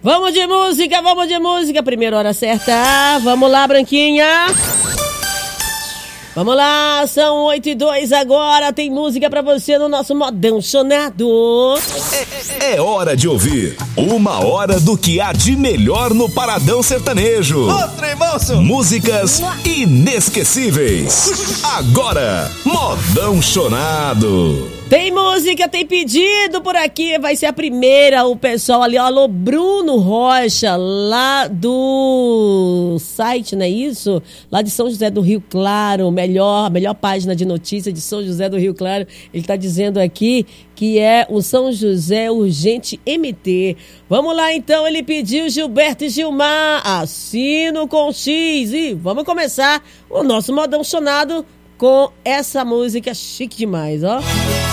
Vamos de música. Primeira hora certa. Vamos lá, Branquinha. Vamos lá, são 8h02 agora. Tem música pra você no nosso Modão Chonado. É hora de ouvir uma hora do que há de melhor no Paradão Sertanejo. Músicas inesquecíveis. Agora, Modão Chonado. Tem música, tem pedido por aqui. Vai ser a primeira. O pessoal ali, ó, alô, Bruno Rocha, lá do site, não é isso? Lá de São José do Rio Claro, a melhor página de notícias de São José do Rio Claro. Ele tá dizendo aqui que é o São José Urgente MT. Vamos lá, então. Ele pediu Gilberto e Gilmar, Assino com X. E vamos começar o nosso Modão Chonado com essa música chique demais, ó.